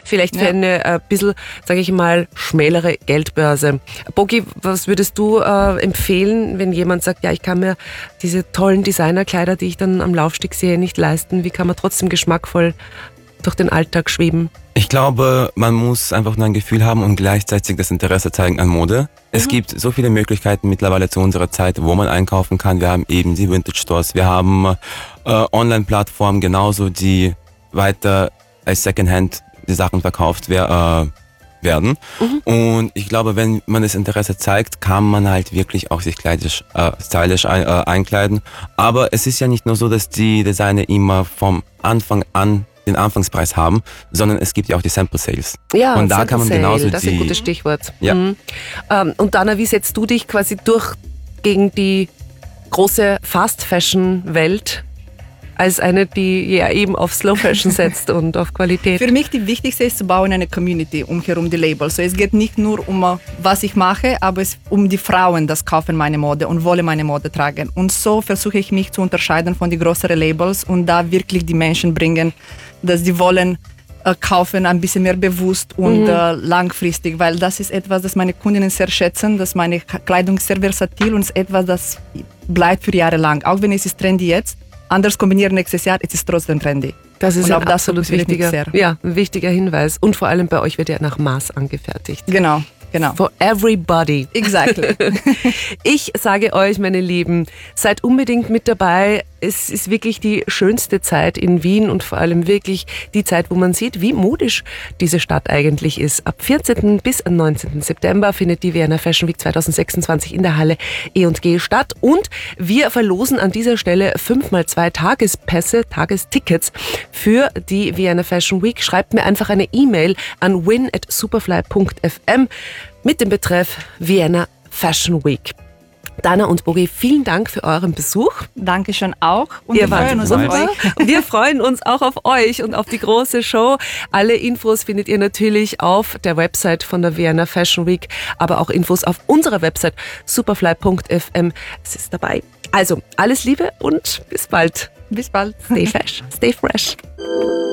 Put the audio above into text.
Vielleicht für eine ein bisschen, sage ich mal, schmälere Geldbörse. Bogi, was würdest du empfehlen, wenn jemand sagt, ja, ich kann mir diese tollen Designerkleider, die ich dann am Laufsteg sehe, nicht leisten? Wie kann man trotzdem geschmackvoll durch den Alltag schweben? Ich glaube, man muss einfach nur ein Gefühl haben und gleichzeitig das Interesse zeigen an Mode. Es gibt so viele Möglichkeiten mittlerweile zu unserer Zeit, wo man einkaufen kann. Wir haben eben die Vintage Stores, wir haben Online-Plattformen genauso, die weiter als Secondhand die Sachen verkauft werden. Und ich glaube, wenn man das Interesse zeigt, kann man halt wirklich auch sich stylisch einkleiden. Aber es ist ja nicht nur so, dass die Designer immer vom Anfang an den Anfangspreis haben, sondern es gibt ja auch die Sample Sales. Ja, und da kann man genauso das ist ein gutes Stichwort. Ja. Und Dana, wie setzt du dich quasi durch gegen die große Fast-Fashion-Welt als eine, die ja eben auf Slow Fashion setzt und auf Qualität? Für mich die wichtigste ist zu bauen eine Community umherum die Labels. So, es geht nicht nur um was ich mache, aber es um die Frauen, das kaufen meine Mode und wollen meine Mode tragen. Und so versuche ich mich zu unterscheiden von den größeren Labels und da wirklich die Menschen bringen, dass die wollen kaufen, ein bisschen mehr bewusst und langfristig, weil das ist etwas, das meine Kundinnen sehr schätzen, dass meine Kleidung sehr versatil und ist etwas, das bleibt für Jahre lang. Auch wenn es ist trendy jetzt, anders kombinieren nächstes Jahr, es ist trotzdem trendy. Das ist ein absolut ein wichtiger Hinweis. Und vor allem bei euch wird ja nach Maß angefertigt. Genau. For everybody. Exactly. Ich sage euch, meine Lieben, seid unbedingt mit dabei. Es ist wirklich die schönste Zeit in Wien und vor allem wirklich die Zeit, wo man sieht, wie modisch diese Stadt eigentlich ist. Ab 14. bis 19. September findet die Vienna Fashion Week 2026 in der Halle E&G statt. Und wir verlosen an dieser Stelle 5x2 Tagespässe, Tagestickets für die Vienna Fashion Week. Schreibt mir einfach eine E-Mail an win@superfly.fm mit dem Betreff Vienna Fashion Week. Dana und Bogi, vielen Dank für euren Besuch. Dankeschön auch. Und wir freuen uns auf euch. Wir freuen uns auch auf euch und auf die große Show. Alle Infos findet ihr natürlich auf der Website von der Vienna Fashion Week, aber auch Infos auf unserer Website superfly.fm. Es ist dabei. Also, alles Liebe und bis bald. Bis bald. Stay fresh, stay fresh.